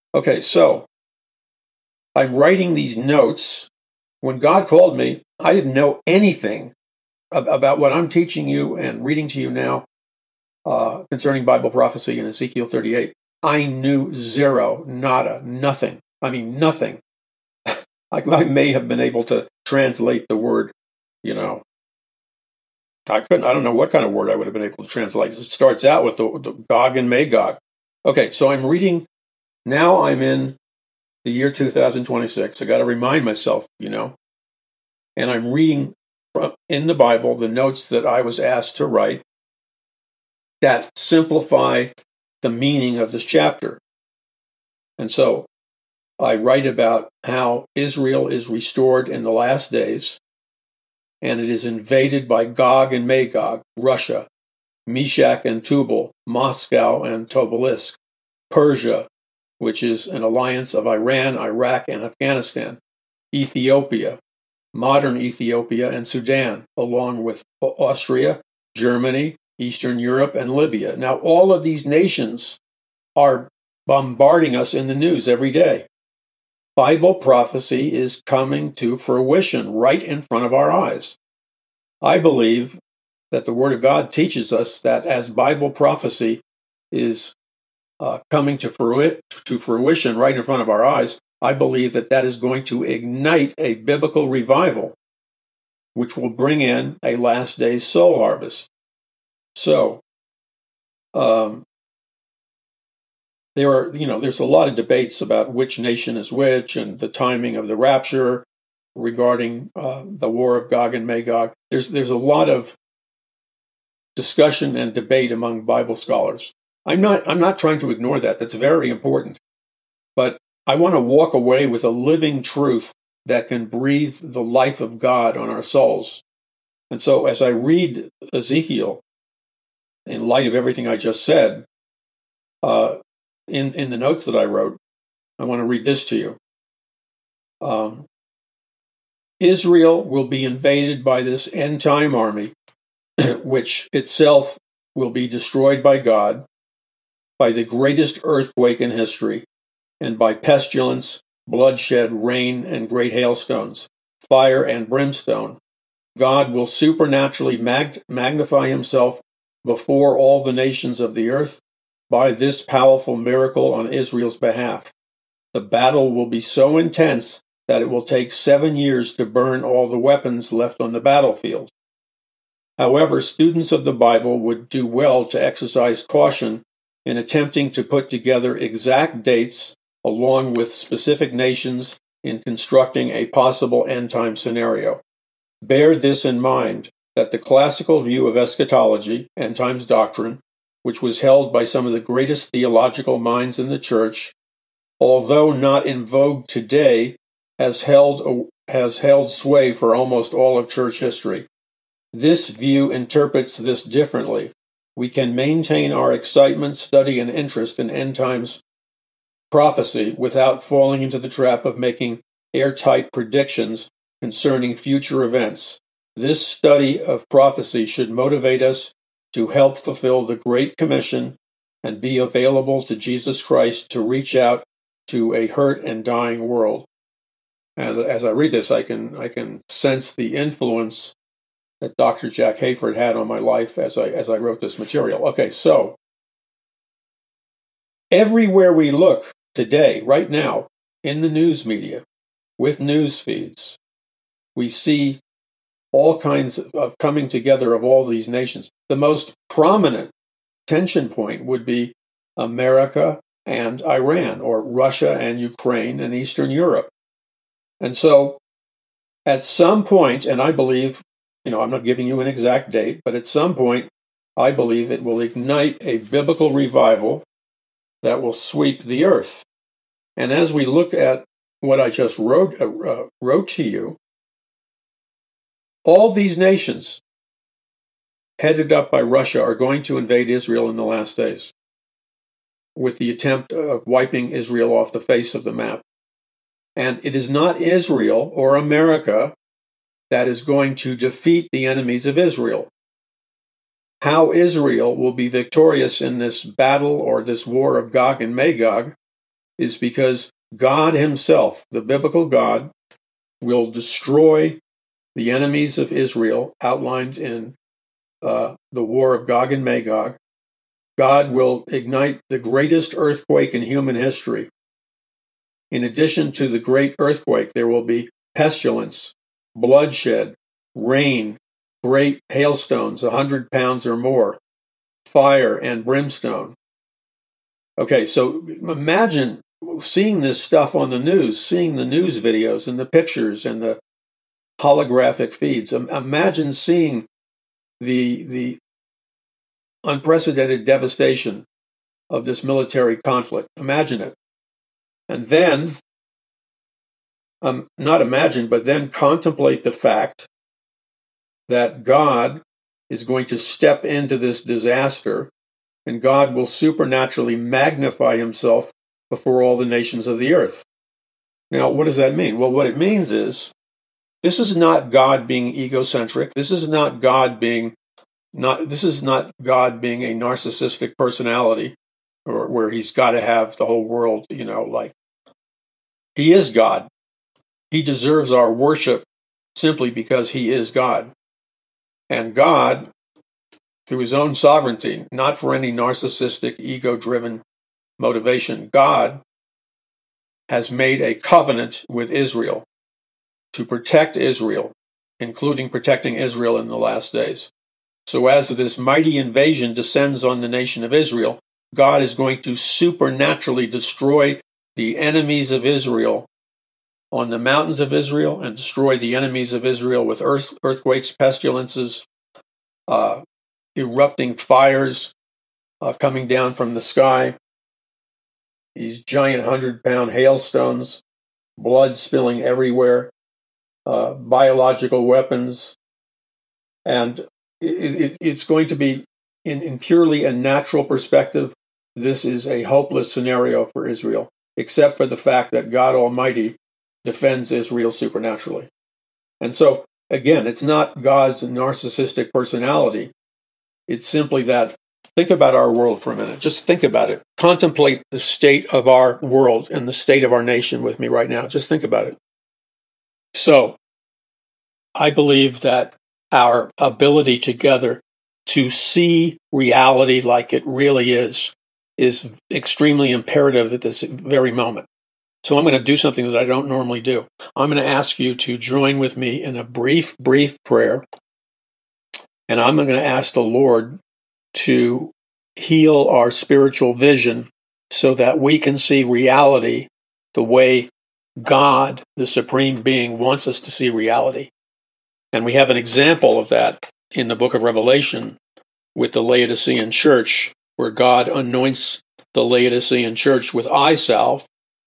Okay, so I'm writing these notes. When God called me, I didn't know anything about what I'm teaching you and reading to you now concerning Bible prophecy in Ezekiel 38. I knew zero, nada, nothing. I mean, nothing. I may have been able to translate the word, you know, I don't know what kind of word I would have been able to translate. It starts out with the Gog and Magog. Okay, so I'm reading, now I'm in the year 2026. I got to remind myself, and I'm reading in the Bible the notes that I was asked to write that simplify the meaning of this chapter. And so I write about how Israel is restored in the last days, and it is invaded by Gog and Magog, Russia, Meshach and Tubal, Moscow and Tobolsk, Persia, which is an alliance of Iran, Iraq, and Afghanistan, Ethiopia, modern Ethiopia and Sudan, along with Austria, Germany, Eastern Europe, and Libya. Now, all of these nations are bombarding us in the news every day. Bible prophecy is coming to fruition right in front of our eyes. I believe that the Word of God teaches us that as Bible prophecy is coming to fruition right in front of our eyes, I believe that that is going to ignite a biblical revival, which will bring in a last days soul harvest. So, there's a lot of debates about which nation is which and the timing of the rapture regarding the war of Gog and Magog. There's a lot of discussion and debate among Bible scholars. I'm not trying to ignore that. That's very important. But I want to walk away with a living truth that can breathe the life of God on our souls. And so as I read Ezekiel, in light of everything I just said, in the notes that I wrote, I want to read this to you. Israel will be invaded by this end-time army, which itself will be destroyed by God, by the greatest earthquake in history, and by pestilence, bloodshed, rain, and great hailstones, fire and brimstone. God will supernaturally magnify himself before all the nations of the earth by this powerful miracle on Israel's behalf. The battle will be so intense that it will take 7 years to burn all the weapons left on the battlefield. However, students of the Bible would do well to exercise caution in attempting to put together exact dates along with specific nations in constructing a possible end-time scenario. Bear this in mind, that the classical view of eschatology, end-times doctrine, which was held by some of the greatest theological minds in the church, although not in vogue today, has held sway for almost all of church history. This view interprets this differently. We can maintain our excitement, study, and interest in end times prophecy without falling into the trap of making airtight predictions concerning future events. This study of prophecy should motivate us to help fulfill the Great Commission and be available to Jesus Christ to reach out to a hurt and dying world. And as I read this, I can sense the influence that Dr. Jack Hayford had on my life as I wrote this material. Okay, so everywhere we look today, right now, in the news media, with news feeds, we see all kinds of coming together of all these nations. The most prominent tension point would be America and Iran, or Russia and Ukraine and Eastern Europe. And so at some point, and I believe, I'm not giving you an exact date, but at some point, I believe it will ignite a biblical revival that will sweep the earth. And as we look at what I just wrote to you, all these nations headed up by Russia are going to invade Israel in the last days, with the attempt of wiping Israel off the face of the map. And it is not Israel or America that is going to defeat the enemies of Israel. How Israel will be victorious in this battle or this war of Gog and Magog is because God himself, the biblical God, will destroy the enemies of Israel outlined in the war of Gog and Magog. God will ignite the greatest earthquake in human history. In addition to the great earthquake, there will be pestilence, bloodshed, rain, great hailstones, 100 pounds or more, fire and brimstone. Okay, so imagine seeing this stuff on the news, seeing the news videos and the pictures and the holographic feeds. Imagine seeing the unprecedented devastation of this military conflict. Imagine it. And then, not imagine, but then contemplate the fact that God is going to step into this disaster, and God will supernaturally magnify himself before all the nations of the earth. Now, what does that mean? Well, what it means is, this is not God being egocentric. This is not God being a narcissistic personality, or where he's got to have the whole world, like he is God. He deserves our worship simply because he is God. And God, through his own sovereignty, not for any narcissistic, ego-driven motivation, God has made a covenant with Israel to protect Israel, including protecting Israel in the last days. So as this mighty invasion descends on the nation of Israel, God is going to supernaturally destroy the enemies of Israel on the mountains of Israel and destroy the enemies of Israel with earthquakes, pestilences, erupting fires coming down from the sky, these giant 100-pound hailstones, blood spilling everywhere, biological weapons, and it's going to be, in purely a natural perspective, this is a hopeless scenario for Israel, except for the fact that God Almighty defends Israel supernaturally. And so, again, it's not God's narcissistic personality. It's simply that, think about our world for a minute. Just think about it. Contemplate the state of our world and the state of our nation with me right now. Just think about it. So, I believe that our ability together to see reality like it really is extremely imperative at this very moment. So I'm going to do something that I don't normally do. I'm going to ask you to join with me in a brief prayer. And I'm going to ask the Lord to heal our spiritual vision so that we can see reality the way God, the Supreme Being, wants us to see reality. And we have an example of that in the book of Revelation with the Laodicean church, where God anoints the Laodicean church with eye salve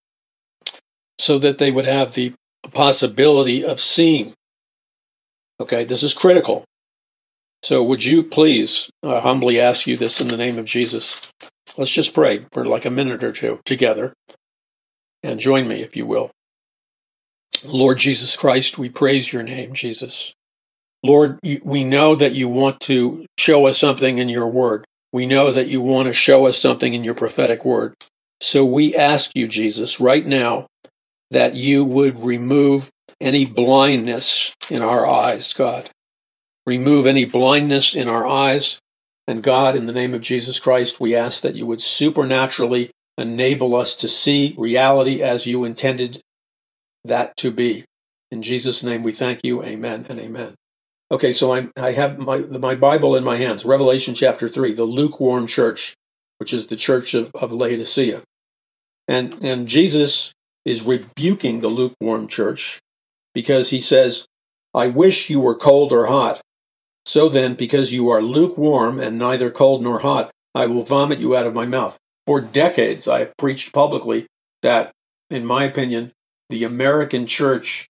so that they would have the possibility of seeing. Okay, this is critical. So would you please humbly ask you this in the name of Jesus? Let's just pray for like a minute or two together. And join me, if you will. Lord Jesus Christ, we praise your name, Jesus. Lord, we know that you want to show us something in your word. We know that you want to show us something in your prophetic word. So we ask you, Jesus, right now, that you would remove any blindness in our eyes, God. Remove any blindness in our eyes. And God, in the name of Jesus Christ, we ask that you would supernaturally enable us to see reality as you intended that to be. In Jesus' name we thank you. Amen and amen. Okay, so I have my Bible in my hands, Revelation chapter 3, the lukewarm church, which is the church of Laodicea. And Jesus is rebuking the lukewarm church because he says, I wish you were cold or hot. So then, because you are lukewarm and neither cold nor hot, I will vomit you out of my mouth. For decades, I have preached publicly that, in my opinion, the American church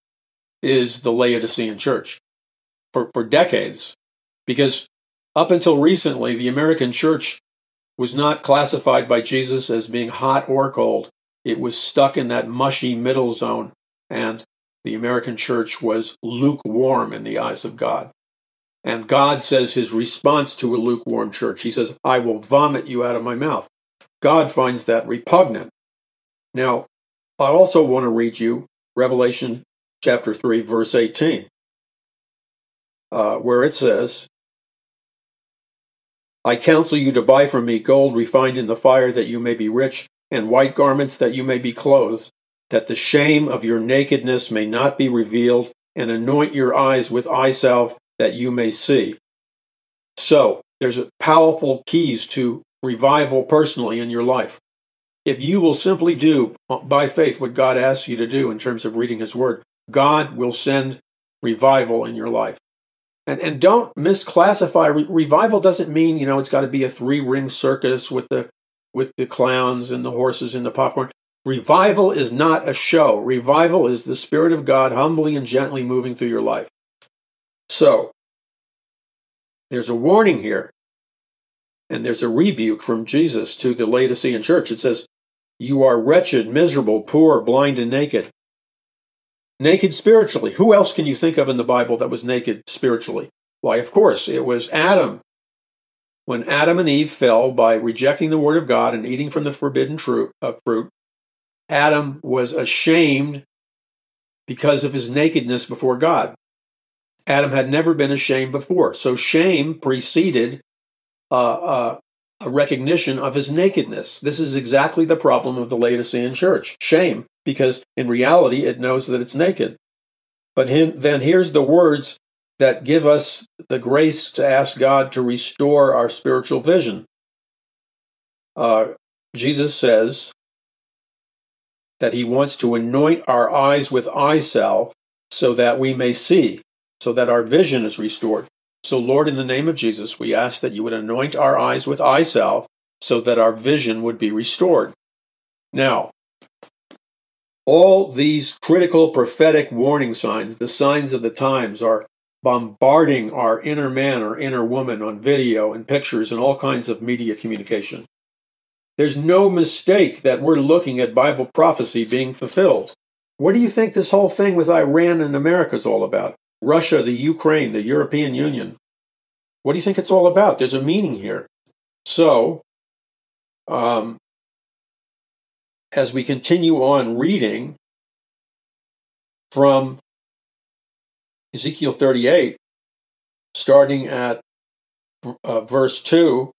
is the Laodicean church. For decades. Because up until recently, the American church was not classified by Jesus as being hot or cold. It was stuck in that mushy middle zone, and the American church was lukewarm in the eyes of God. And God says his response to a lukewarm church, he says, I will vomit you out of my mouth. God finds that repugnant. Now, I also want to read you Revelation chapter 3, verse 18, where it says, I counsel you to buy from me gold refined in the fire, that you may be rich, and white garments, that you may be clothed, that the shame of your nakedness may not be revealed, and anoint your eyes with eye salve, that you may see. So, there's powerful keys to revival personally in your life. If you will simply do, by faith, what God asks you to do in terms of reading His Word, God will send revival in your life. And don't misclassify. Revival doesn't mean, it's got to be a 3-ring circus with the clowns and the horses and the popcorn. Revival is not a show. Revival is the Spirit of God humbly and gently moving through your life. So, there's a warning here, and there's a rebuke from Jesus to the Laodicean church. It says, you are wretched, miserable, poor, blind, and naked. Naked spiritually. Who else can you think of in the Bible that was naked spiritually? Why, of course, it was Adam. When Adam and Eve fell by rejecting the Word of God and eating from the forbidden fruit, Adam was ashamed because of his nakedness before God. Adam had never been ashamed before. So shame preceded a recognition of his nakedness. This is exactly the problem of the Laodicean church. Shame, because in reality it knows that it's naked. But then here's the words that give us the grace to ask God to restore our spiritual vision. Jesus says that He wants to anoint our eyes with eye salve so that we may see, so that our vision is restored. So, Lord, in the name of Jesus, we ask that you would anoint our eyes with eye salve so that our vision would be restored. Now, all these critical prophetic warning signs, the signs of the times, are bombarding our inner man or inner woman on video and pictures and all kinds of media communication. There's no mistake that we're looking at Bible prophecy being fulfilled. What do you think this whole thing with Iran and America is all about? Russia, the Ukraine, the European Union. What do you think it's all about? There's a meaning here. So, as we continue on reading from Ezekiel 38, starting at verse 2,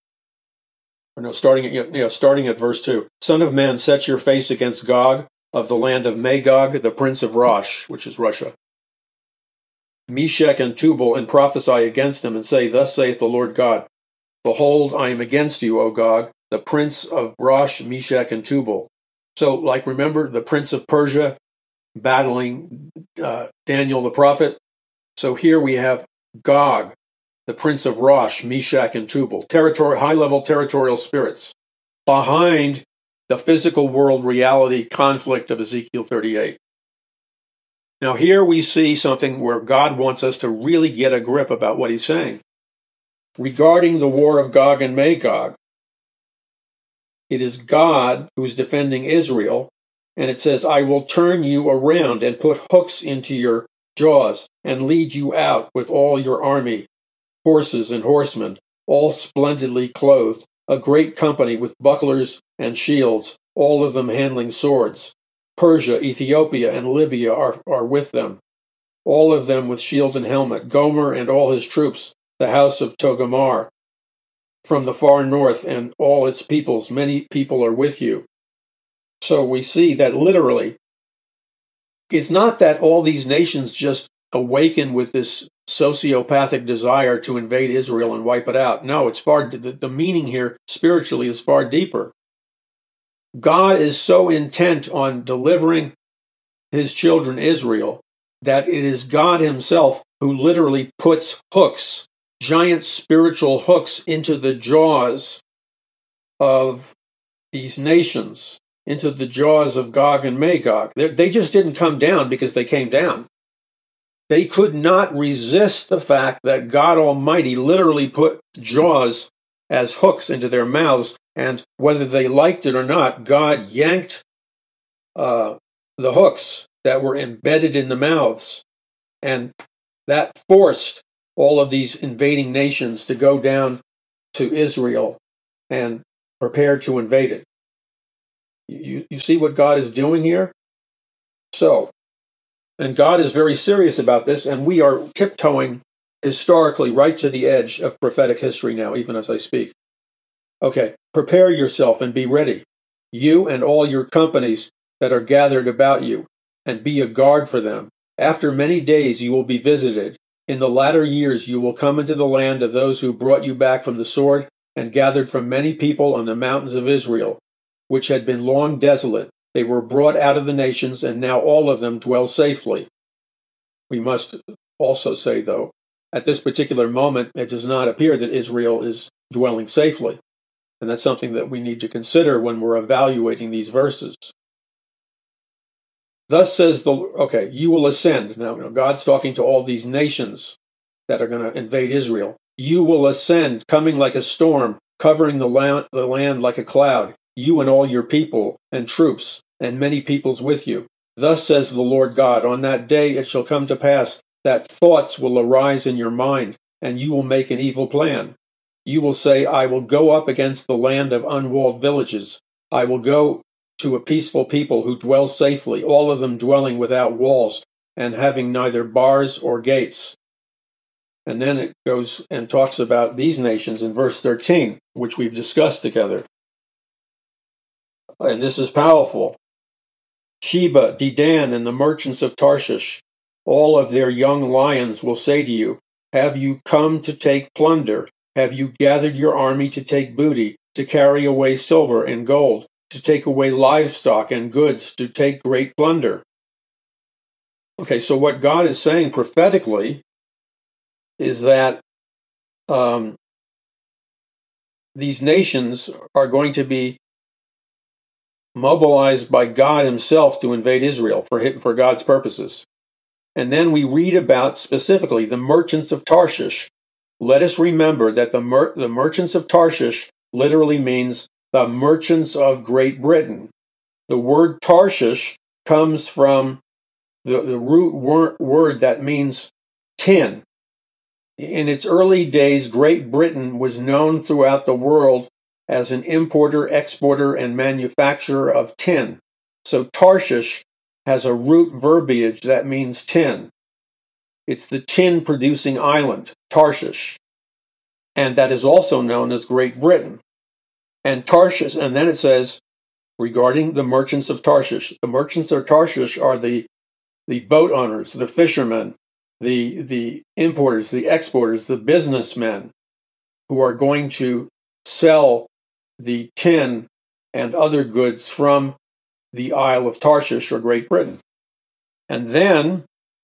starting at verse 2. Son of man, set your face against Gog of the land of Magog, the prince of Rosh, which is Russia, Meshech and Tubal, and prophesy against him, and say, thus saith the Lord God, behold, I am against you, O Gog, the prince of Rosh, Meshech, and Tubal. So, remember the prince of Persia battling Daniel the prophet? So here we have Gog, the prince of Rosh, Meshech, and Tubal, high-level territorial spirits, behind the physical world reality conflict of Ezekiel 38. Now here we see something where God wants us to really get a grip about what He's saying. Regarding the war of Gog and Magog, it is God who's defending Israel, and it says, I will turn you around and put hooks into your jaws and lead you out with all your army, horses and horsemen, all splendidly clothed, a great company with bucklers and shields, all of them handling swords. Persia, Ethiopia, and Libya are with them, all of them with shield and helmet. Gomer and all his troops, the house of Togarmah, from the far north, and all its peoples, many people are with you. So we see that literally, it's not that all these nations just awaken with this sociopathic desire to invade Israel and wipe it out. No, it's the meaning here spiritually is far deeper. God is so intent on delivering His children Israel that it is God Himself who literally puts hooks, giant spiritual hooks, into the jaws of these nations, into the jaws of Gog and Magog. They just didn't come down because they came down. They could not resist the fact that God Almighty literally put jaws as hooks into their mouths, and whether they liked it or not, God yanked the hooks that were embedded in the mouths, and that forced all of these invading nations to go down to Israel and prepare to invade it. You see what God is doing here? So, and God is very serious about this, and we are tiptoeing historically right to the edge of prophetic history now, even as I speak. Okay, prepare yourself and be ready, you and all your companies that are gathered about you, and be a guard for them. After many days you will be visited. In the latter years you will come into the land of those who brought you back from the sword, and gathered from many people on the mountains of Israel, which had been long desolate. They were brought out of the nations, and now all of them dwell safely. We must also say, though, at this particular moment, it does not appear that Israel is dwelling safely. And that's something that we need to consider when we're evaluating these verses. Thus says you will ascend. Now, God's talking to all these nations that are going to invade Israel. You will ascend, coming like a storm, covering the land like a cloud, you and all your people and troops, and many peoples with you. Thus says the Lord God, on that day it shall come to pass that thoughts will arise in your mind, and you will make an evil plan. You will say, I will go up against the land of unwalled villages. I will go to a peaceful people who dwell safely, all of them dwelling without walls and having neither bars or gates. And then it goes and talks about these nations in verse 13, which we've discussed together. And this is powerful. Sheba, Dedan, and the merchants of Tarshish, all of their young lions will say to you, have you come to take plunder? Have you gathered your army to take booty, to carry away silver and gold, to take away livestock and goods, to take great plunder? Okay, so what God is saying prophetically is that these nations are going to be mobilized by God himself to invade Israel for God's purposes. And then we read about specifically the merchants of Tarshish. Let us remember that the merchants of Tarshish literally means the merchants of Great Britain. The word Tarshish comes from the root word that means tin. In its early days, Great Britain was known throughout the world as an importer, exporter, and manufacturer of tin. So Tarshish has a root verbiage that means tin. It's the tin-producing island, Tarshish, and that is also known as Great Britain. And Tarshish, and then it says, regarding the merchants of Tarshish, the merchants of Tarshish are the boat owners, the fishermen, the importers, the exporters, the businessmen who are going to sell the tin and other goods from the Isle of Tarshish or Great Britain. And then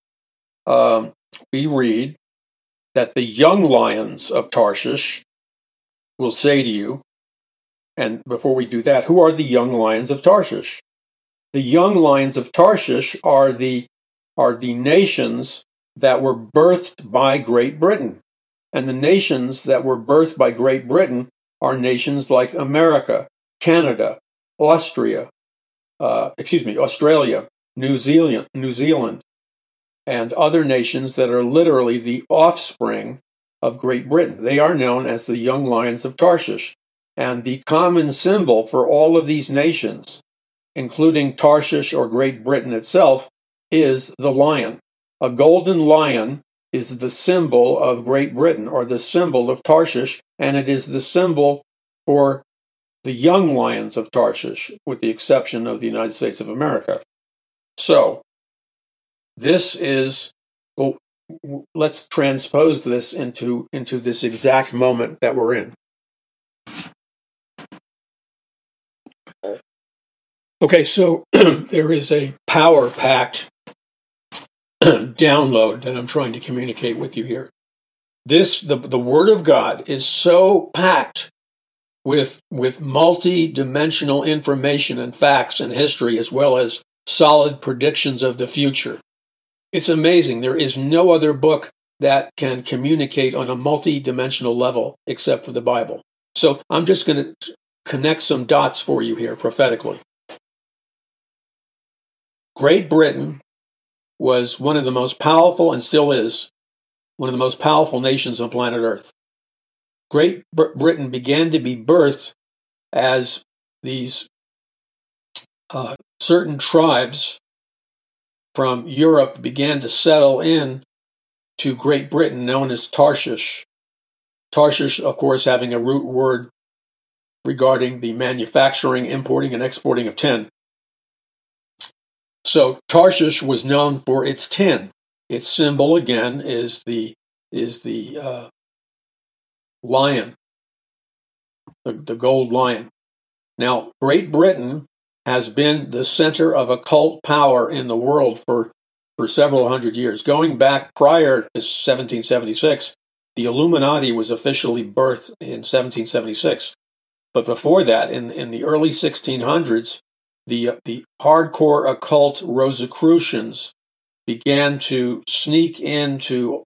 we read that the young lions of Tarshish will say to you, and before we do that, who are the young lions of Tarshish? The young lions of Tarshish are the nations that were birthed by Great Britain. And the nations that were birthed by Great Britain are nations like America, Canada, Australia, New Zealand, and other nations that are literally the offspring of Great Britain. They are known as the young lions of Tarshish. And the common symbol for all of these nations, including Tarshish or Great Britain itself, is the lion. A golden lion is the symbol of Great Britain, or the symbol of Tarshish, and it is the symbol for the young lions of Tarshish, with the exception of the United States of America. So, this is, well, let's transpose this into this exact moment that we're in. Okay, so there is a power-packed download that I'm trying to communicate with you here. The Word of God is so packed with multi-dimensional information and facts and history, as well as solid predictions of the future. It's amazing. There is no other book that can communicate on a multi-dimensional level except for the Bible. So I'm just going to connect some dots for you here prophetically. Great Britain was one of the most powerful, and still is, one of the most powerful nations on planet Earth. Great Britain began to be birthed as these certain tribes from Europe began to settle in to Great Britain, known as Tarshish. Tarshish, of course, having a root word regarding the manufacturing, importing, and exporting of tin. So Tarshish was known for its tin. Its symbol, again, is the lion, the gold lion. Now, Great Britain has been the center of occult power in the world for several hundred years. Going back prior to 1776, the Illuminati was officially birthed in 1776. But before that, in the early 1600s, the hardcore occult Rosicrucians began to sneak in to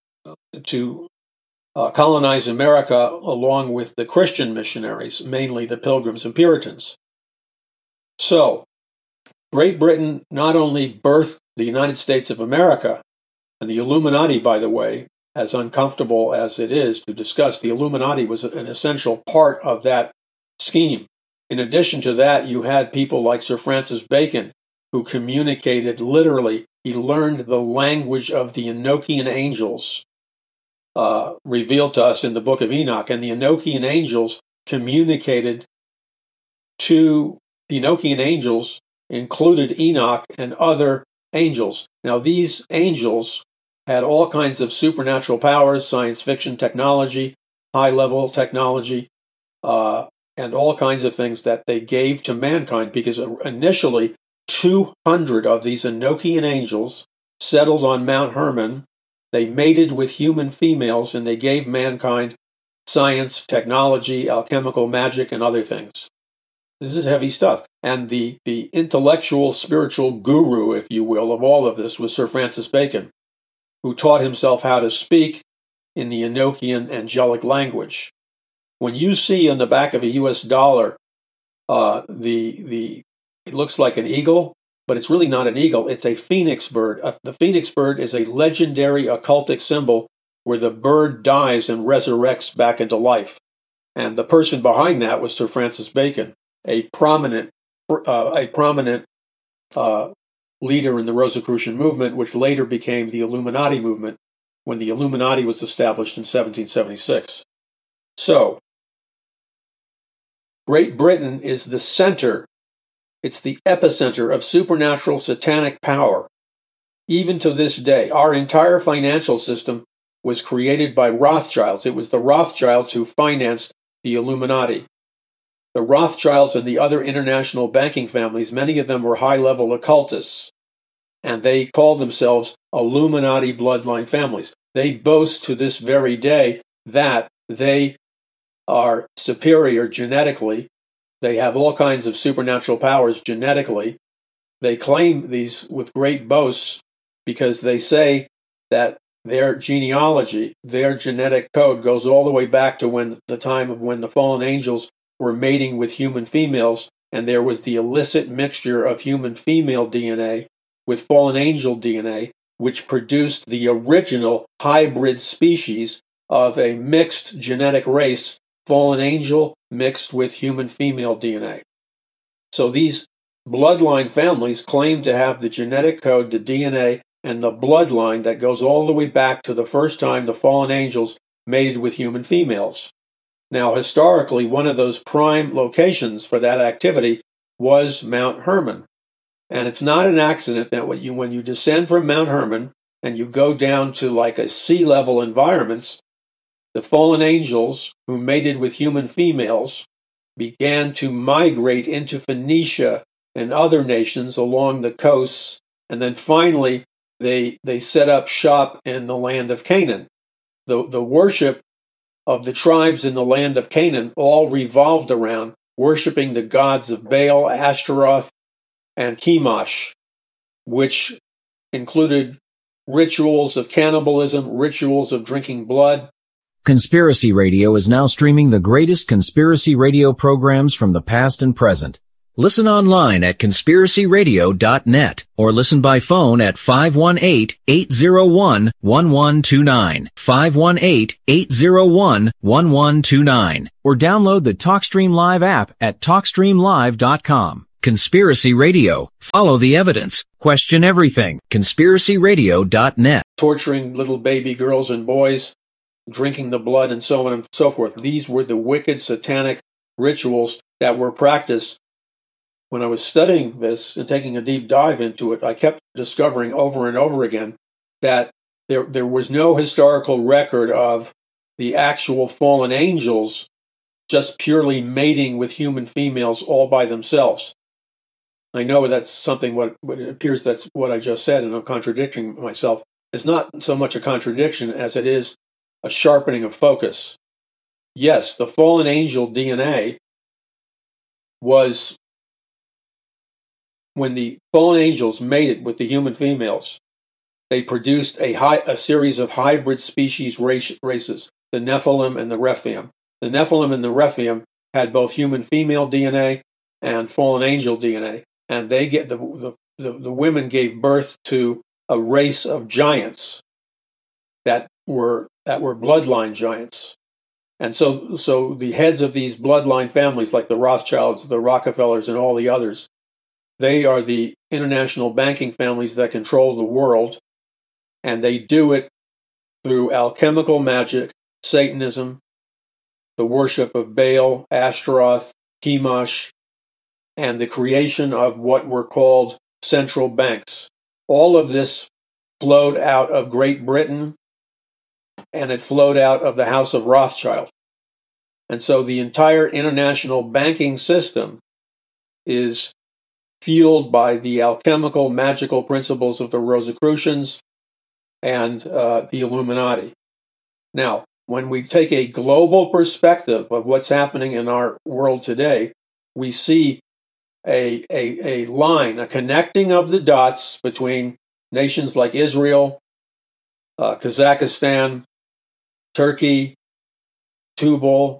colonize America along with the Christian missionaries, mainly the Pilgrims and Puritans. So, Great Britain not only birthed the United States of America, and the Illuminati, by the way, as uncomfortable as it is to discuss, the Illuminati was an essential part of that scheme. In addition to that, you had people like Sir Francis Bacon, who communicated literally. He learned the language of the Enochian angels, revealed to us in the book of Enoch. And the Enochian angels communicated to the Enochian angels, included Enoch and other angels. Now, these angels had all kinds of supernatural powers, science fiction technology, high-level technology, and all kinds of things that they gave to mankind, because initially 200 of these Enochian angels settled on Mount Hermon. They mated with human females, and they gave mankind science, technology, alchemical magic, and other things. This is heavy stuff. And the intellectual, spiritual guru, if you will, of all of this was Sir Francis Bacon, who taught himself how to speak in the Enochian angelic language. When you see on the back of a U.S. dollar, it looks like an eagle, but it's really not an eagle. It's a phoenix bird. The phoenix bird is a legendary occultic symbol where the bird dies and resurrects back into life. And the person behind that was Sir Francis Bacon, a prominent leader in the Rosicrucian movement, which later became the Illuminati movement when the Illuminati was established in 1776. So, Great Britain is the center, it's the epicenter of supernatural satanic power. Even to this day, our entire financial system was created by Rothschilds. It was the Rothschilds who financed the Illuminati. The Rothschilds and the other international banking families, many of them were high-level occultists, and they called themselves Illuminati bloodline families. They boast to this very day that they are superior genetically. They have all kinds of supernatural powers genetically. They claim these with great boasts because they say that their genealogy, their genetic code goes all the way back to the time of when the fallen angels were mating with human females, and there was the illicit mixture of human female DNA with fallen angel DNA, which produced the original hybrid species of a mixed genetic race, fallen angel mixed with human female DNA. So these bloodline families claim to have the genetic code, the DNA, and the bloodline that goes all the way back to the first time the fallen angels mated with human females. Now, historically, one of those prime locations for that activity was Mount Hermon. And it's not an accident that when you descend from Mount Hermon and you go down to like a sea level environments, the fallen angels who mated with human females began to migrate into Phoenicia and other nations along the coasts, and then finally they set up shop in the land of Canaan. The worship of the tribes in the land of Canaan all revolved around worshiping the gods of Baal, Ashtaroth, and Chemosh, which included rituals of cannibalism, rituals of drinking blood. Conspiracy Radio is now streaming the greatest conspiracy radio programs from the past and present. Listen online at conspiracyradio.net or listen by phone at 518-801-1129, 518-801-1129, or download the TalkStream Live app at TalkStreamLive.com. Conspiracy Radio. Follow the evidence. Question everything. ConspiracyRadio.net. Torturing little baby girls and boys, drinking the blood, and so on and so forth. These were the wicked satanic rituals that were practiced. When I was studying this and taking a deep dive into it, I kept discovering over and over again that there was no historical record of the actual fallen angels just purely mating with human females all by themselves. I know that's something what it appears that's what I just said, and I'm contradicting myself. It's not so much a contradiction as it is a sharpening of focus. Yes, the fallen angel DNA was when the fallen angels mated with the human females, they produced a series of hybrid species races, the Nephilim and the Rephaim. The Nephilim and the Rephaim had both human female DNA and fallen angel DNA, and they get the women gave birth to a race of giants that were bloodline giants. And so the heads of these bloodline families, like the Rothschilds, the Rockefellers, and all the others, they are the international banking families that control the world, and they do it through alchemical magic, Satanism, the worship of Baal, Ashtaroth, Chemosh, and the creation of what were called central banks. All of this flowed out of Great Britain, and it flowed out of the House of Rothschild. And so the entire international banking system is fueled by the alchemical, magical principles of the Rosicrucians and the Illuminati. Now, when we take a global perspective of what's happening in our world today, we see a line, a connecting of the dots between nations like Israel, Kazakhstan, Turkey, Tubal,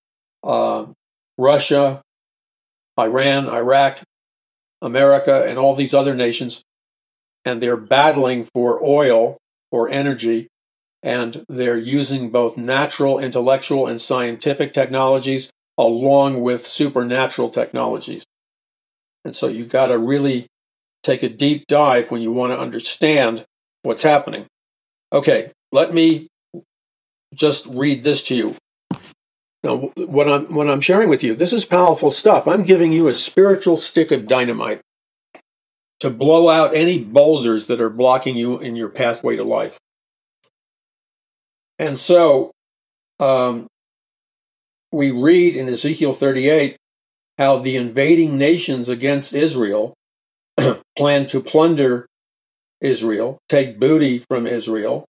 Russia, Iran, Iraq, America, and all these other nations, and they're battling for oil, for energy, and they're using both natural, intellectual, and scientific technologies along with supernatural technologies. And so you've got to really take a deep dive when you want to understand what's happening. Okay, let me just read this to you. Now, what I'm sharing with you, this is powerful stuff. I'm giving you a spiritual stick of dynamite to blow out any boulders that are blocking you in your pathway to life. And so we read in Ezekiel 38 how the invading nations against Israel plan to plunder Israel, take booty from Israel,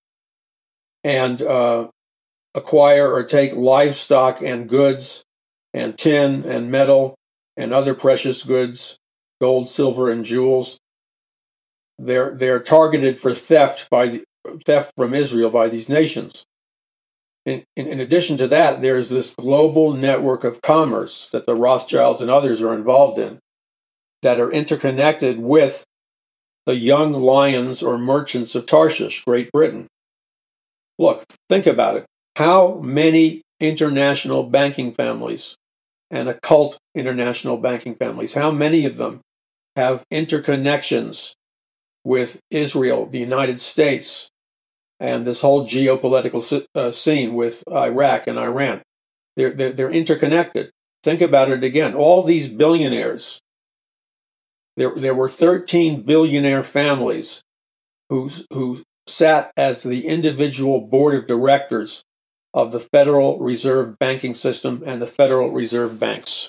and acquire or take livestock and goods and tin and metal and other precious goods, gold, silver, and jewels. They're targeted for theft from Israel by these nations. In addition to that, there's this global network of commerce that the Rothschilds and others are involved in that are interconnected with the young lions or merchants of Tarshish, Great Britain. Look, think about it. How many international banking families and occult international banking families, how many of them have interconnections with Israel, the United States, and this whole geopolitical scene with Iraq and Iran? They're interconnected. Think about it again. All these billionaires, there were 13 billionaire families who sat as the individual board of directors of the Federal Reserve banking system and the Federal Reserve banks.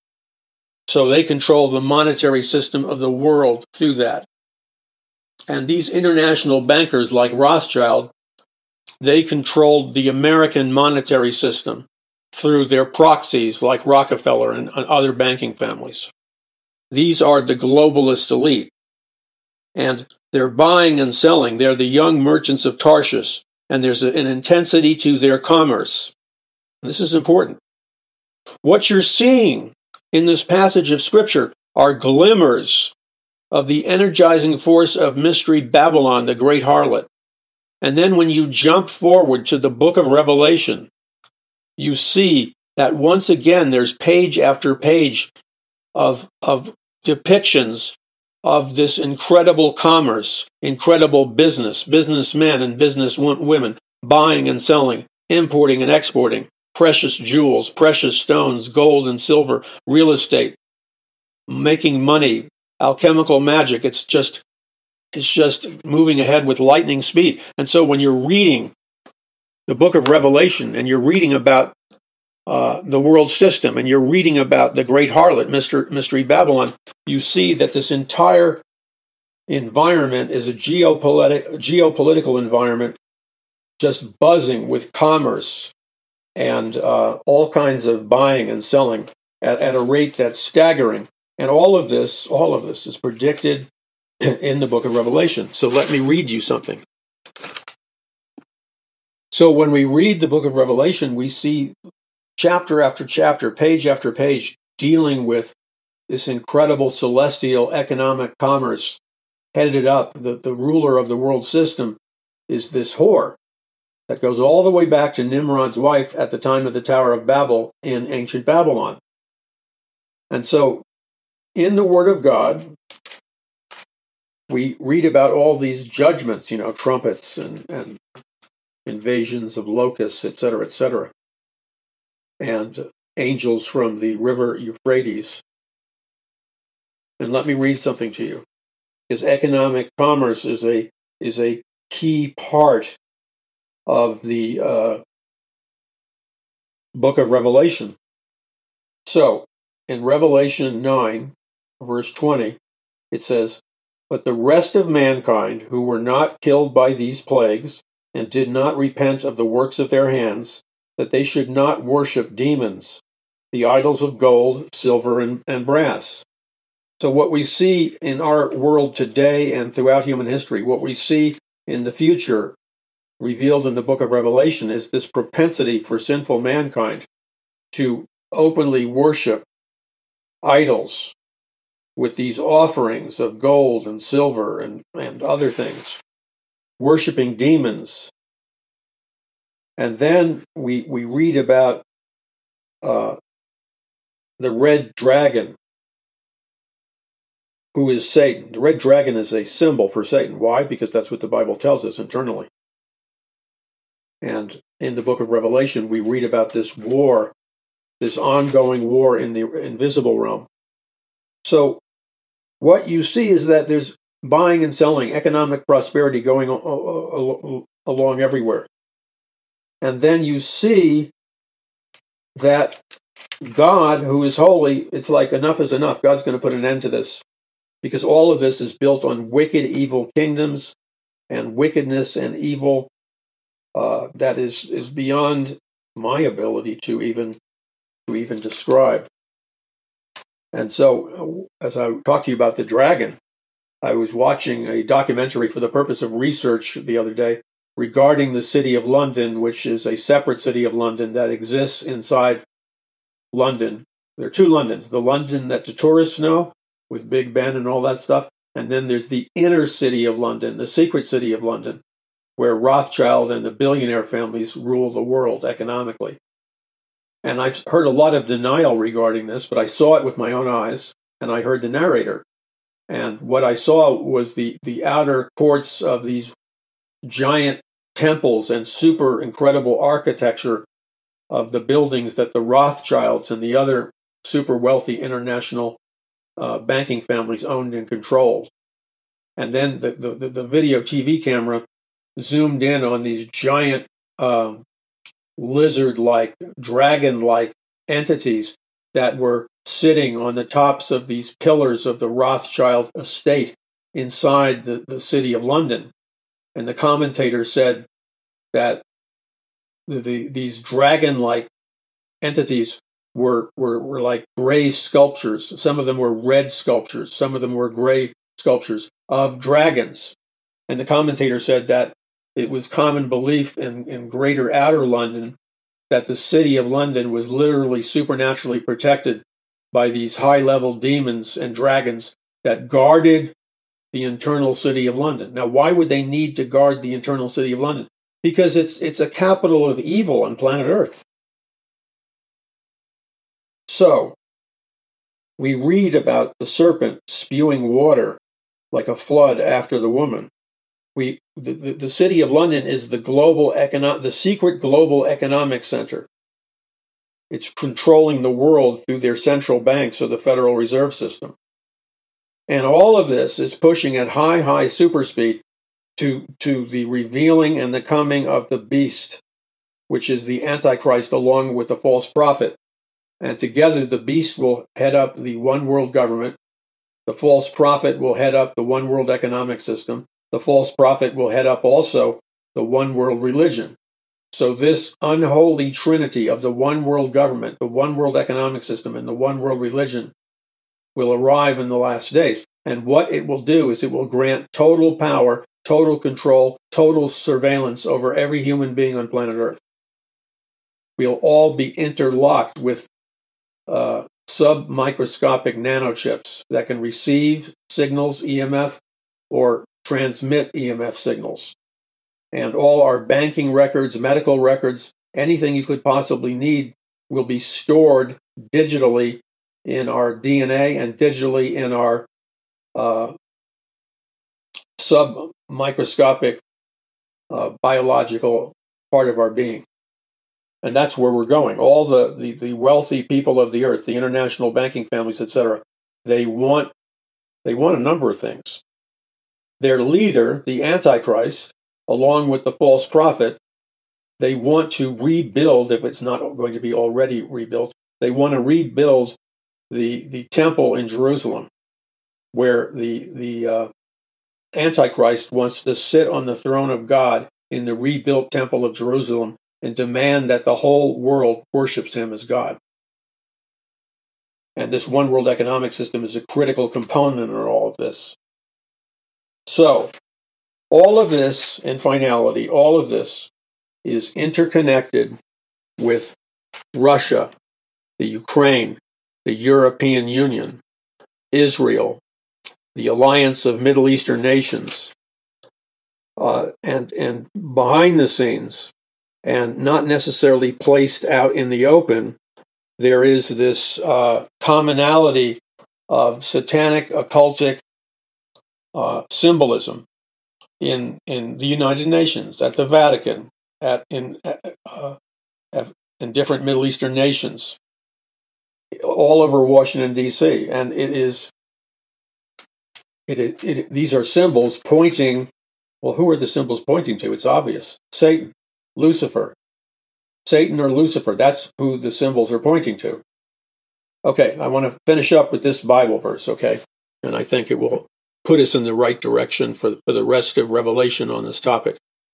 So they control the monetary system of the world through that. And these international bankers like Rothschild, they controlled the American monetary system through their proxies like Rockefeller and other banking families. These are the globalist elite. And they're buying and selling. They're the young merchants of Tarshish. And there's an intensity to their commerce. This is important. What you're seeing in this passage of Scripture are glimmers of the energizing force of Mystery Babylon, the great harlot. And then when you jump forward to the book of Revelation, you see that once again there's page after page of depictions of this incredible commerce, incredible businessmen and businesswomen buying and selling, importing and exporting, precious jewels, precious stones, gold and silver, real estate, making money, alchemical magic. It's just moving ahead with lightning speed. And so when you're reading the book of Revelation and you're reading about the world system and you're reading about the great harlot, Mystery Babylon, you see that this entire environment is a geopolitical environment just buzzing with commerce and all kinds of buying and selling at a rate that's staggering. And all of this is predicted in the book of Revelation. So let me read you something. So when we read the book of Revelation, we see chapter after chapter, page after page, dealing with this incredible celestial economic commerce headed up. The ruler of the world system is this whore that goes all the way back to Nimrod's wife at the time of the Tower of Babel in ancient Babylon. And so in the Word of God, we read about all these judgments, trumpets and invasions of locusts, etc., and angels from the river Euphrates. And let me read something to you, because economic commerce is a key part of the book of Revelation. So, in Revelation 9, verse 20, it says, "But the rest of mankind who were not killed by these plagues and did not repent of the works of their hands, that they should not worship demons, the idols of gold, silver, and brass." So what we see in our world today and throughout human history, what we see in the future revealed in the book of Revelation, is this propensity for sinful mankind to openly worship idols with these offerings of gold and silver and other things, worshiping demons. And then we read about the red dragon, who is Satan. The red dragon is a symbol for Satan. Why? Because that's what the Bible tells us internally. And in the book of Revelation, we read about this war, this ongoing war in the invisible realm. So what you see is that there's buying and selling, economic prosperity going along everywhere. And then you see that God, who is holy, it's like enough is enough. God's going to put an end to this, because all of this is built on wicked, evil kingdoms and wickedness and evil that is beyond my ability to even describe. And so, as I talked to you about the dragon, I was watching a documentary for the purpose of research the other day regarding the city of London, which is a separate city of London that exists inside London. There are two Londons: the London that the tourists know, with Big Ben and all that stuff, and then there's the inner city of London, the secret city of London, where Rothschild and the billionaire families rule the world economically. And I've heard a lot of denial regarding this, but I saw it with my own eyes, and I heard the narrator. And what I saw was the outer courts of these giant temples and super incredible architecture of the buildings that the Rothschilds and the other super wealthy international banking families owned and controlled. And then the video TV camera zoomed in on these giant lizard-like, dragon-like entities that were sitting on the tops of these pillars of the Rothschild estate inside the city of London. And the commentator said that these dragon-like entities were like gray sculptures. Some of them were red sculptures. Some of them were gray sculptures of dragons. And the commentator said that it was common belief in greater outer London that the city of London was literally supernaturally protected by these high-level demons and dragons that guarded the internal city of London. Now, why would they need to guard the internal city of London? Because it's a capital of evil on planet Earth. So, We read about the serpent spewing water like a flood after the woman. The city of London is the secret global economic center. It's controlling the world through their central banks or the Federal Reserve System. And all of this is pushing at high super speed to the revealing and the coming of the beast, which is the Antichrist along with the false prophet. And together the beast will head up the one world government. The false prophet will head up the one world economic system. The false prophet will head up also the one world religion. So this unholy trinity of the one world government, the one world economic system, and the one world religion will arrive in the last days. And what it will do is it will grant total power, total control, total surveillance over every human being on planet Earth. We'll all be interlocked with submicroscopic nanochips that can receive signals, EMF, or transmit EMF signals. And all our banking records, medical records, anything you could possibly need will be stored digitally in our DNA and digitally in our submicroscopic biological part of our being. And that's where we're going. All the wealthy people of the earth, the international banking families, etc., they want a number of things. Their leader, the Antichrist, along with the false prophet, they want to rebuild, if it's not going to be already rebuilt, they want to rebuild the temple in Jerusalem, where the Antichrist wants to sit on the throne of God in the rebuilt temple of Jerusalem and demand that the whole world worships him as God. And this one world economic system is a critical component in all of this. So, all of this, in finality, all of this is interconnected with Russia, the Ukraine, the European Union, Israel, the alliance of Middle Eastern nations, and behind the scenes, and not necessarily placed out in the open, there is this commonality of satanic, occultic symbolism in the United Nations, at the Vatican, in different Middle Eastern nations, all over Washington, D.C. And these are symbols pointing, well, who are the symbols pointing to? It's obvious. Satan, Lucifer. Satan or Lucifer, that's who the symbols are pointing to. Okay, I want to finish up with this Bible verse, okay? And I think it will put us in the right direction for the rest of Revelation on this topic.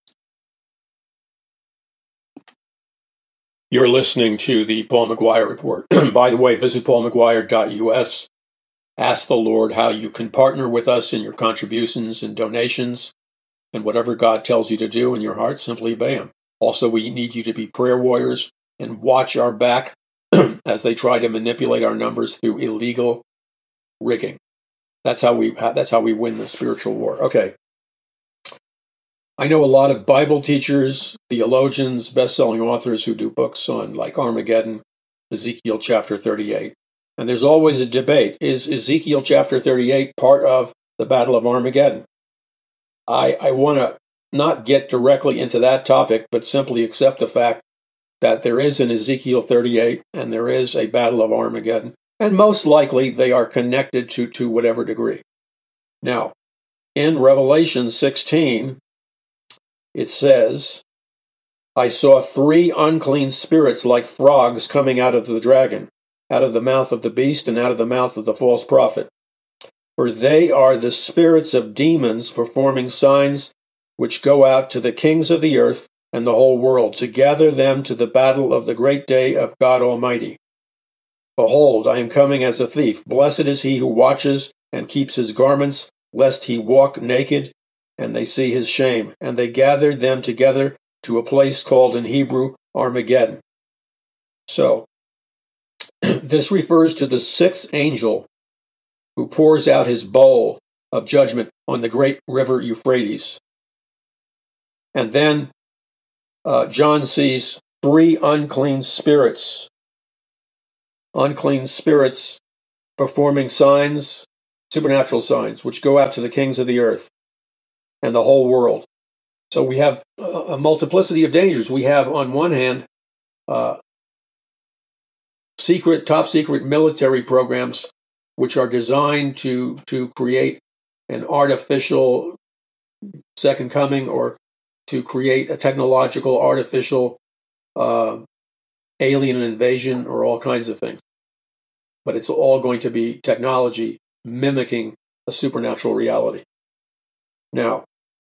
You're listening to the Paul McGuire Report. By the way, visit paulmcguire.us. Ask the Lord how you can partner with us in your contributions and donations, and whatever God tells you to do in your heart, simply obey Him. Also, we need you to be prayer warriors and watch our back as they try to manipulate our numbers through illegal rigging. That's how we win the spiritual war. Okay. I know a lot of Bible teachers, theologians, best-selling authors who do books on like Armageddon, Ezekiel chapter 38. And there's always a debate. Is Ezekiel chapter 38 part of the Battle of Armageddon? I want to not get directly into that topic, but simply accept the fact that there is an Ezekiel 38 and there is a Battle of Armageddon. And most likely they are connected to whatever degree. Now, in Revelation 16, it says, I saw 3 unclean spirits like frogs coming out of the dragon, out of the mouth of the beast and out of the mouth of the false prophet. For they are the spirits of demons performing signs which go out to the kings of the earth and the whole world to gather them to the battle of the great day of God Almighty. Behold, I am coming as a thief. Blessed is he who watches and keeps his garments, lest he walk naked, and they see his shame. And they gathered them together to a place called in Hebrew Armageddon. So, this refers to the 6th angel who pours out his bowl of judgment on the great river Euphrates. And then John sees 3 unclean spirits performing signs, supernatural signs, which go out to the kings of the earth and the whole world. So we have a multiplicity of dangers. We have, on one hand, top secret military programs, which are designed to create an artificial second coming, or to create a technological artificial alien invasion, or all kinds of things. But it's all going to be technology mimicking a supernatural reality. Now,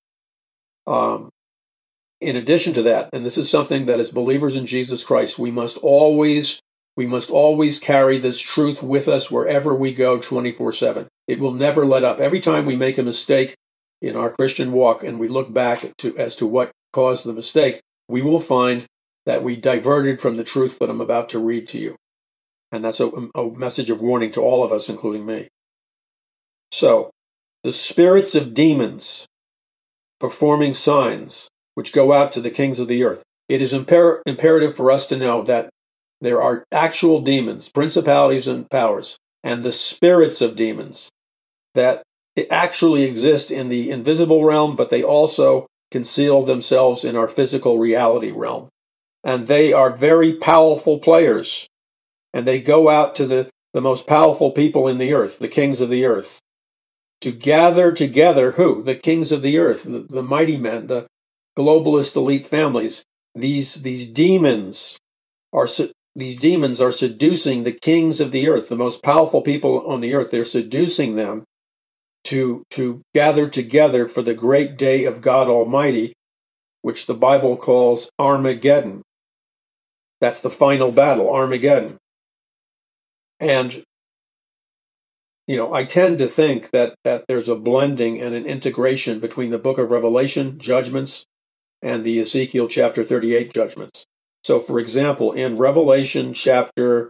in addition to that, and this is something that as believers in Jesus Christ, we must always carry this truth with us wherever we go 24/7. It will never let up. Every time we make a mistake in our Christian walk and we look back as to what caused the mistake, we will find that we diverted from the truth that I'm about to read to you. And that's a message of warning to all of us, including me. So, the spirits of demons performing signs which go out to the kings of the earth. It is imperative for us to know that there are actual demons, principalities and powers, and the spirits of demons that actually exist in the invisible realm, but they also conceal themselves in our physical reality realm. And they are very powerful players. And they go out to the most powerful people in the earth, the kings of the earth, to gather together who? The kings of the earth, the mighty men, the globalist elite families. These demons are seducing the kings of the earth, the most powerful people on the earth. They're seducing them to gather together for the great day of God Almighty, which the Bible calls Armageddon. That's the final battle, Armageddon. And, I tend to think that there's a blending and an integration between the book of Revelation judgments and the Ezekiel chapter 38 judgments. So, for example, in Revelation chapter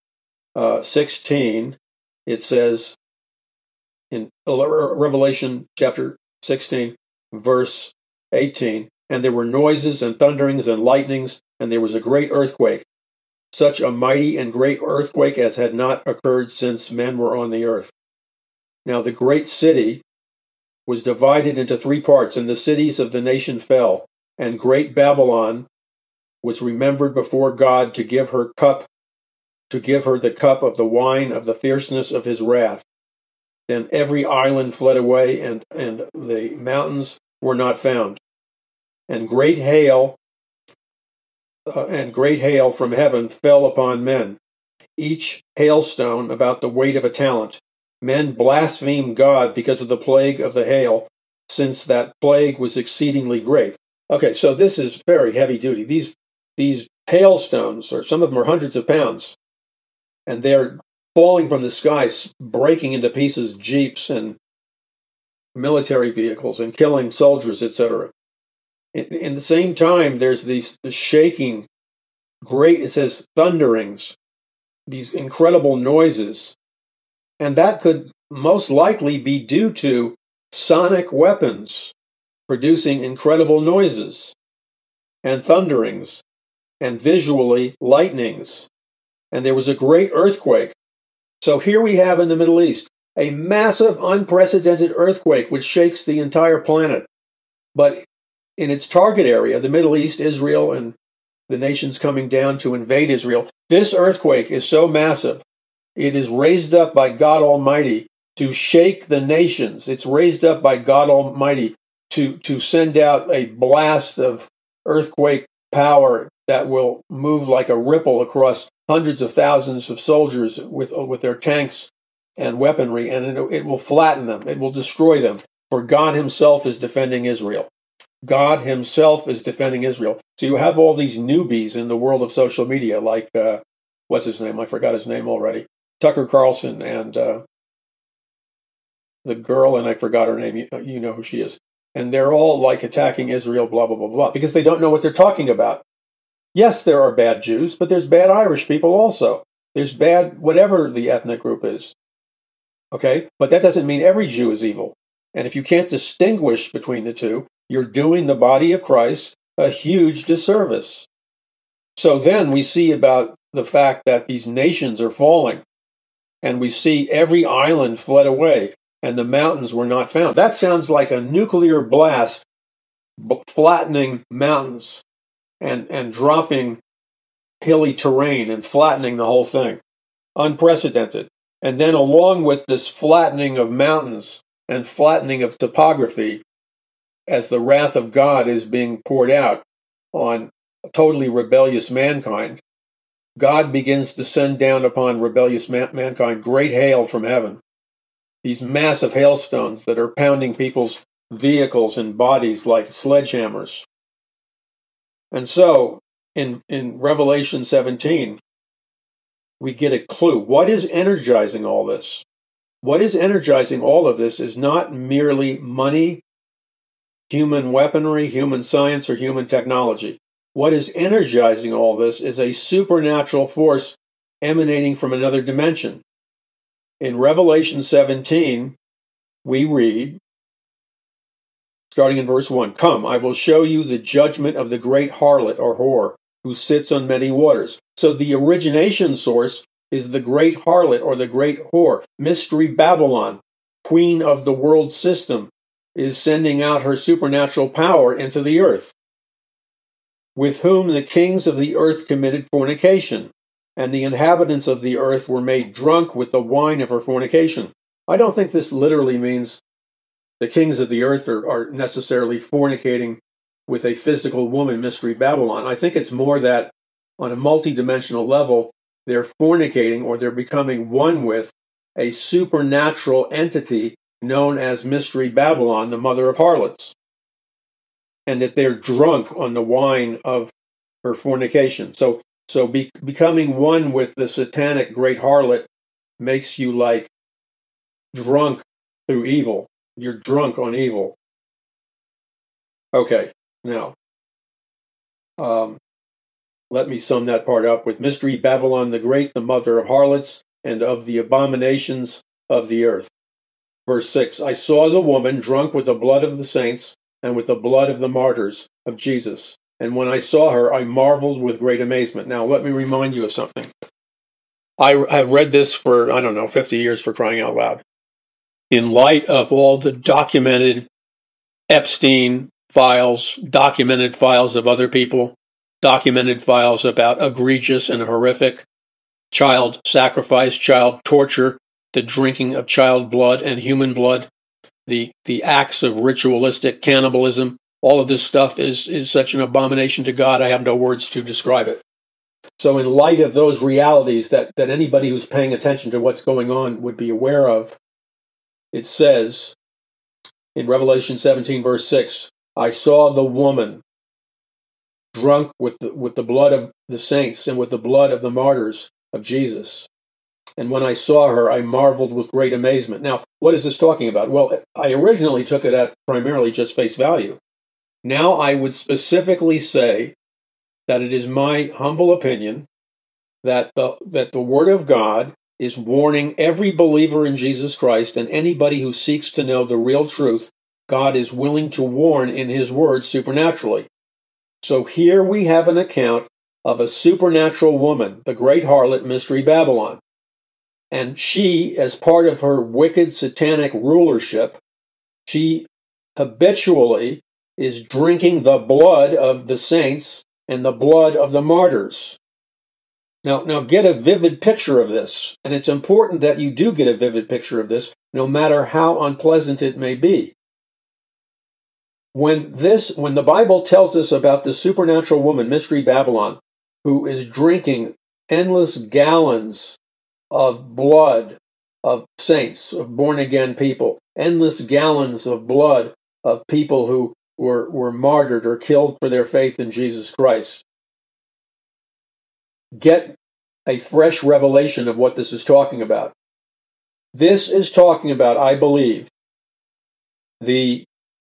16, it says, in Revelation chapter 16, verse 18, and there were noises and thunderings and lightnings, and there was a great earthquake, such a mighty and great earthquake as had not occurred since men were on the earth. Now the great city was divided into 3 parts, and the cities of the nation fell, and great Babylon was remembered before God to give her the cup of the wine of the fierceness of his wrath. Then every island fled away, and the mountains were not found. And great hail from heaven fell upon men, each hailstone about the weight of a talent. Men blasphemed God because of the plague of the hail, since that plague was exceedingly great. Okay, so this is very heavy duty. These hailstones, or some of them are hundreds of pounds, and they're falling from the sky, breaking into pieces jeeps and military vehicles and killing soldiers, etc. In the same time, there's the shaking, it says thunderings, these incredible noises. And that could most likely be due to sonic weapons producing incredible noises and thunderings and visually lightnings. And there was a great earthquake. So here we have in the Middle East a massive, unprecedented earthquake which shakes the entire planet. But in its target area, the Middle East, Israel, and the nations coming down to invade Israel, this earthquake is so massive. It is raised up by God Almighty to shake the nations. It's raised up by God Almighty to send out a blast of earthquake power that will move like a ripple across hundreds of thousands of soldiers with their tanks and weaponry, and it will flatten them. It will destroy them. For God himself is defending Israel. God himself is defending Israel. So you have all these newbies in the world of social media, like, what's his name? I forgot his name already. Tucker Carlson and the girl, and I forgot her name. You know who she is. And they're all like attacking Israel, blah, blah, blah, blah, because they don't know what they're talking about. Yes, there are bad Jews, but there's bad Irish people also. There's bad whatever the ethnic group is. Okay? But that doesn't mean every Jew is evil. And if you can't distinguish between the two, you're doing the body of Christ a huge disservice. So then we see about the fact that these nations are falling. and we see every island fled away, and the mountains were not found. That sounds like a nuclear blast flattening mountains and dropping hilly terrain and flattening the whole thing. Unprecedented. And then along with this flattening of mountains and flattening of topography, as the wrath of God is being poured out on totally rebellious mankind, God begins to send down upon rebellious mankind great hail from heaven. These massive hailstones that are pounding people's vehicles and bodies like sledgehammers. And so, in Revelation 17, we get a clue. What is energizing all this? What is energizing all of this is not merely money, human weaponry, human science, or human technology. What is energizing all this is a supernatural force emanating from another dimension. In Revelation 17, we read, starting in verse 1, "Come, I will show you the judgment of the great harlot or whore, who sits on many waters." So the origination source is the great harlot or the great whore. Mystery Babylon, queen of the world system, is sending out her supernatural power into the earth, with whom the kings of the earth committed fornication, and the inhabitants of the earth were made drunk with the wine of her fornication. I don't think this literally means the kings of the earth are necessarily fornicating with a physical woman, Mystery Babylon. I think it's more that on a multidimensional level, they're fornicating or they're becoming one with a supernatural entity known as Mystery Babylon, the mother of harlots, and that they're drunk on the wine of her fornication. So becoming one with the satanic great harlot makes you like drunk through evil. You're drunk on evil. Okay, now, let me sum that part up with Mystery Babylon the Great, the mother of harlots and of the abominations of the earth. Verse 6, "I saw the woman drunk with the blood of the saints and with the blood of the martyrs of Jesus. And when I saw her, I marveled with great amazement." Now, let me remind you of something. I have read this for, 50 years, for crying out loud. In light of all the documented Epstein files, documented files of other people, documented files about egregious and horrific child sacrifice, child torture, the drinking of child blood and human blood, the acts of ritualistic cannibalism, all of this stuff is such an abomination to God, I have no words to describe it. So in light of those realities that anybody who's paying attention to what's going on would be aware of, it says in Revelation 17, verse 6, "I saw the woman drunk with the blood of the saints and with the blood of the martyrs of Jesus. And when I saw her, I marveled with great amazement." Now, what is this talking about? Well, I originally took it at primarily just face value. Now I would specifically say that it is my humble opinion that the Word of God is warning every believer in Jesus Christ and anybody who seeks to know the real truth. God is willing to warn in His Word supernaturally. So here we have an account of a supernatural woman, the great harlot, Mystery Babylon. And she, as part of her wicked satanic rulership, she habitually is drinking the blood of the saints and the blood of the martyrs. Now get a vivid picture of this, and it's important that you do get a vivid picture of this, no matter how unpleasant it may be. When the Bible tells us about the supernatural woman, Mystery Babylon, who is drinking endless gallons of blood of saints, of born-again people, endless gallons of blood of people who were martyred or killed for their faith in Jesus Christ, get a fresh revelation of what this is talking about. This is talking about, I believe, the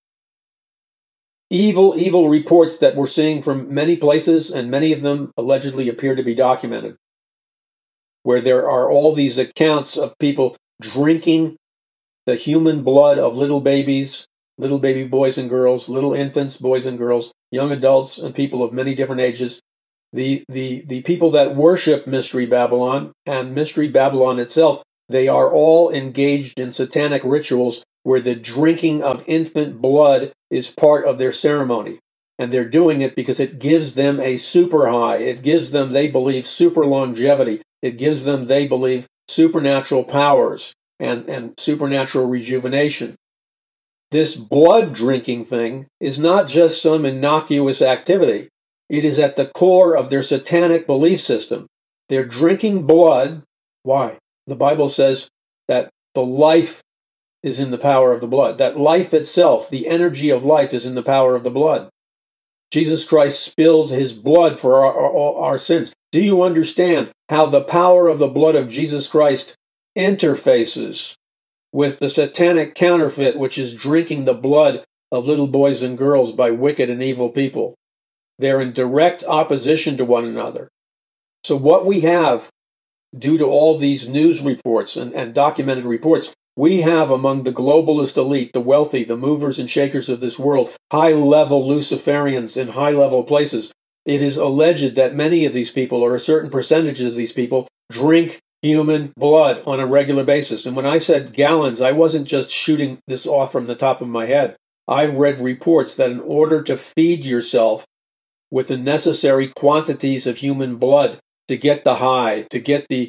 evil reports that we're seeing from many places, and many of them allegedly appear to be documented, where there are all these accounts of people drinking the human blood of little babies, little baby boys and girls, little infants, boys and girls, young adults, and people of many different ages. The people that worship Mystery Babylon and Mystery Babylon itself they are all engaged in satanic rituals where the drinking of infant blood is part of their ceremony. And they're doing it because it gives them a super high. It gives them, they believe, super longevity. It gives them, they believe, supernatural powers and supernatural rejuvenation. This blood drinking thing is not just some innocuous activity. It is at the core of their satanic belief system. They're drinking blood. Why? The Bible says that the life is in the power of the blood. That life itself, the energy of life, is in the power of the blood. Jesus Christ spilled his blood for our sins. Do you understand how the power of the blood of Jesus Christ interfaces with the satanic counterfeit, which is drinking the blood of little boys and girls by wicked and evil people? They're in direct opposition to one another. So what we have, due to all these news reports and documented reports, we have among the globalist elite, the wealthy, the movers and shakers of this world, high-level Luciferians in high-level places. It is alleged that many of these people, or a certain percentage of these people, drink human blood on a regular basis. And when I said gallons, I wasn't just shooting this off from the top of my head. I've read reports that in order to feed yourself with the necessary quantities of human blood to get the high, to get the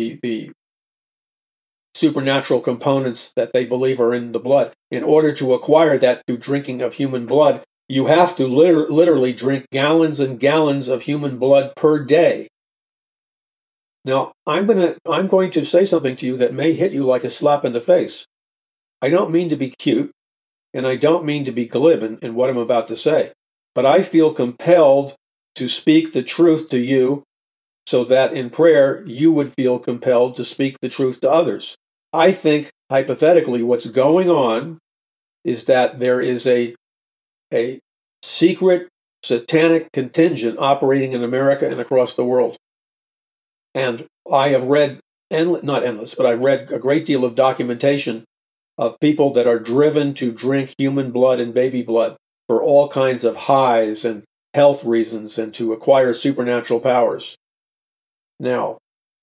supernatural components that they believe are in the blood, in order to acquire that through drinking of human blood, you have to literally drink gallons and gallons of human blood per day. Now, I'm going to say something to you that may hit you like a slap in the face. I don't mean to be cute, and I don't mean to be glib in what I'm about to say, but I feel compelled to speak the truth to you so that in prayer you would feel compelled to speak the truth to others. I think, hypothetically, what's going on is that there is a secret satanic contingent operating in America and across the world. And I have read, not endless, but I've read a great deal of documentation of people that are driven to drink human blood and baby blood for all kinds of highs and health reasons and to acquire supernatural powers. Now,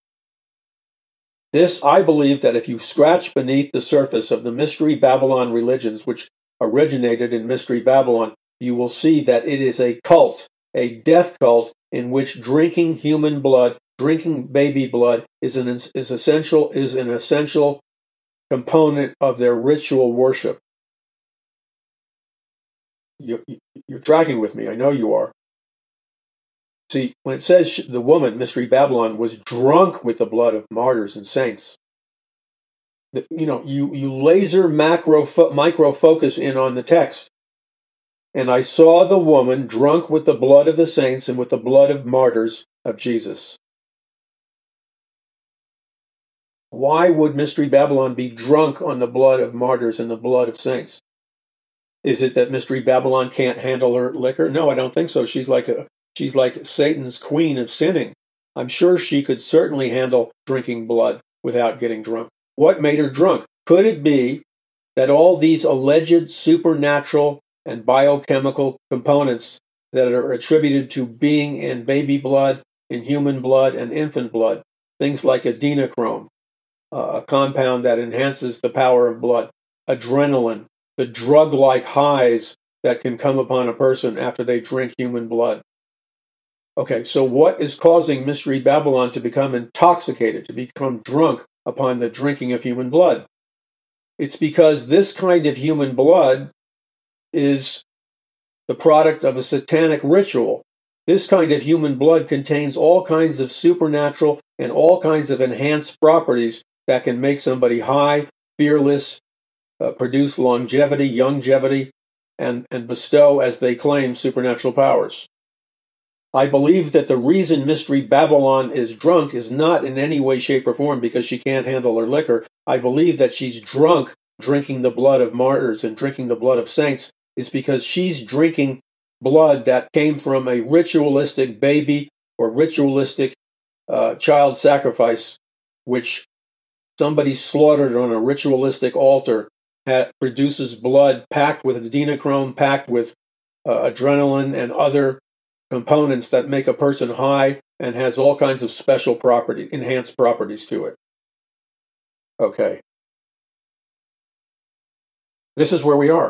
I believe that if you scratch beneath the surface of the Mystery Babylon religions, which originated in Mystery Babylon, you will see that it is a cult, a death cult, in which drinking human blood, drinking baby blood, is an essential component of their ritual worship. You're tracking with me. I know you are. See, when it says the woman, Mystery Babylon, was drunk with the blood of martyrs and saints, you laser micro focus in on the text. And I saw the woman drunk with the blood of the saints and with the blood of martyrs of Jesus. Why would Mystery Babylon be drunk on the blood of martyrs and the blood of saints? Is it that Mystery Babylon can't handle her liquor? No, I don't think so. She's like Satan's queen of sinning. I'm sure she could certainly handle drinking blood without getting drunk. What made her drunk? Could it be that all these alleged supernatural and biochemical components that are attributed to being in baby blood, in human blood, and infant blood, things like adrenochrome, a compound that enhances the power of blood, adrenaline, the drug-like highs that can come upon a person after they drink human blood. Okay, so what is causing Mystery Babylon to become intoxicated, to become drunk upon the drinking of human blood? It's because this kind of human blood is the product of a satanic ritual. This kind of human blood contains all kinds of supernatural and all kinds of enhanced properties that can make somebody high, fearless, produce longevity, youngevity, and bestow, as they claim, supernatural powers. I believe that the reason Mystery Babylon is drunk is not in any way, shape, or form because she can't handle her liquor. I believe that she's drunk drinking the blood of martyrs and drinking the blood of saints is because she's drinking blood that came from a ritualistic baby or ritualistic child sacrifice, which somebody slaughtered on a ritualistic altar, produces blood packed with adrenochrome, packed with adrenaline and other components that make a person high and has all kinds of special property, enhanced properties to it. Okay. This is where we are.